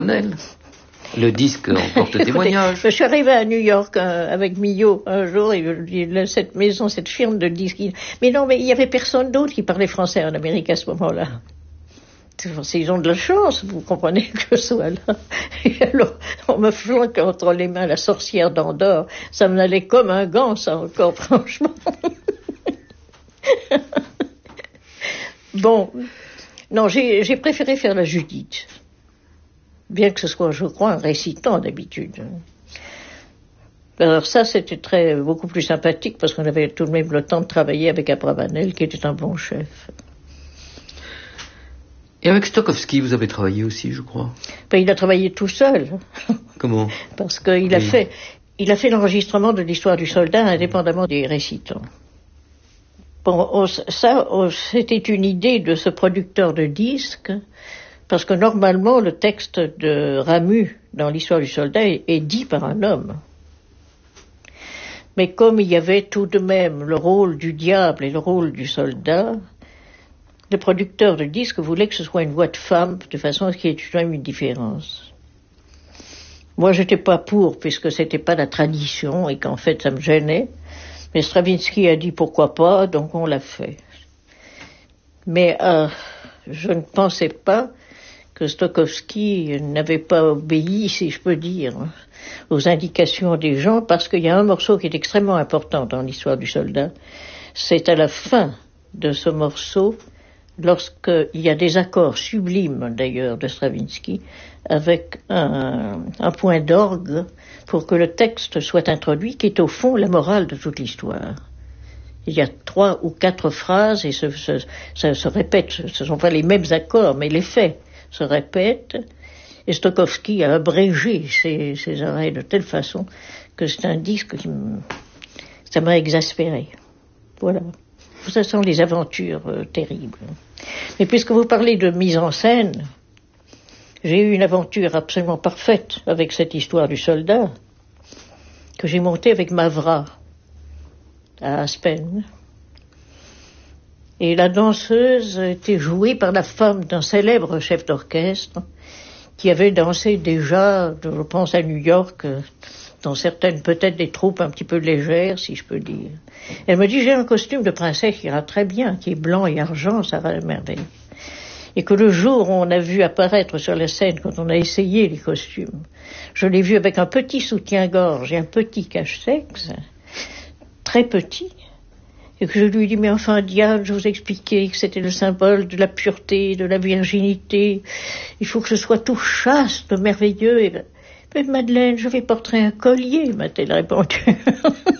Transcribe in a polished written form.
Le disque en porte témoignage. Je suis arrivée à New York avec Millot un jour, et cette maison, cette firme de disques. Mais non, mais il y avait personne d'autre qui parlait français en Amérique à ce moment-là. Ils ont de la chance, vous comprenez, que je sois là. Et alors, on me flanque entre les mains la sorcière d'Andorre. Ça me allait comme un gant, ça encore, franchement. Bon, non, j'ai préféré faire la Judith. Bien que ce soit, je crois, un récitant d'habitude. Alors ça, c'était beaucoup plus sympathique parce qu'on avait tout de même le temps de travailler avec Abravanel, qui était un bon chef. Et avec Stokowski, vous avez travaillé aussi, je crois. Ben, il a travaillé tout seul. Comment? Parce qu'il a fait l'enregistrement de l'histoire du soldat indépendamment des récitants. Bon, c'était une idée de ce producteur de disques, parce que normalement, le texte de Ramu dans l'histoire du soldat est dit par un homme. Mais comme il y avait tout de même le rôle du diable et le rôle du soldat, le producteur de disques voulait que ce soit une voix de femme, de façon à ce qu'il y ait tout de même une différence. Moi, j'étais pas pour, puisque c'était pas la tradition, et qu'en fait, ça me gênait. Mais Stravinsky a dit pourquoi pas, donc on l'a fait. Mais je ne pensais pas que Stokowski n'avait pas obéi, si je peux dire, aux indications des gens, parce qu'il y a un morceau qui est extrêmement important dans l'histoire du soldat. C'est à la fin de ce morceau, lorsqu'il y a des accords sublimes, d'ailleurs, de Stravinsky, avec un point d'orgue pour que le texte soit introduit, qui est au fond la morale de toute l'histoire. Il y a 3 ou 4 phrases et ça se répète. Ce ne sont pas les mêmes accords, mais les faits se répètent. Et Stokowski a abrégé ses arrêts de telle façon que c'est un disque ça m'a exaspéré. Voilà. Ce sont les aventures terribles. Mais puisque vous parlez de mise en scène, j'ai eu une aventure absolument parfaite avec cette histoire du soldat que j'ai montée avec Mavra à Aspen. Et la danseuse était jouée par la femme d'un célèbre chef d'orchestre qui avait dansé déjà, je pense, à New York, dans certaines, peut-être des troupes un petit peu légères, si je peux dire. Elle me dit, j'ai un costume de princesse qui ira très bien, qui est blanc et argent, ça va à merveille. Et que le jour où on a vu apparaître sur la scène, quand on a essayé les costumes, je l'ai vu avec un petit soutien-gorge et un petit cache-sexe, très petit, et que je lui ai dit, mais enfin, Diane, je vous expliquais que c'était le symbole de la pureté, de la virginité, il faut que ce soit tout chaste, merveilleux, mais Madeleine, je vais porter un collier, m'a-t-elle répondu.